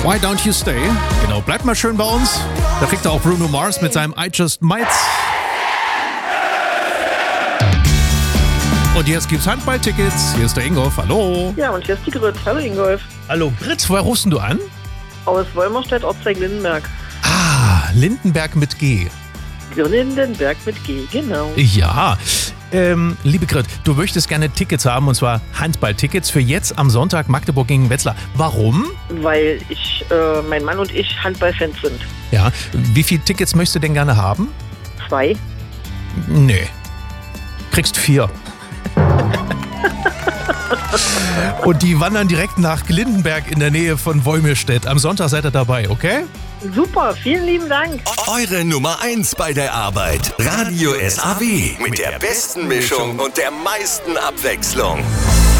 Why Don't You Stay? Genau, bleibt mal schön bei uns. Da kriegt auch Bruno Mars mit seinem I Just Might. Und jetzt gibt's Handballtickets. Hier ist der Ingolf. Hallo. Ja, und hier ist die Grit. Hallo Ingolf. Hallo Grit, woher rufst du an? Aus Wolmerstedt, Ortsteig Lindenberg. Ah, Lindenberg mit G. Lindenberg mit G, genau. Ja, liebe Grit, du möchtest gerne Tickets haben, und zwar Handballtickets für jetzt am Sonntag Magdeburg gegen Wetzlar. Warum? Weil mein Mann und ich Handballfans sind. Ja, wie viele Tickets möchtest du denn gerne haben? 2. Nee, kriegst 4. Und die wandern direkt nach Lindenberg in der Nähe von Wolmirstedt. Am Sonntag seid ihr dabei, okay? Super, vielen lieben Dank. Eure Nummer 1 bei der Arbeit. Radio SAW. Mit der besten Mischung und der meisten Abwechslung.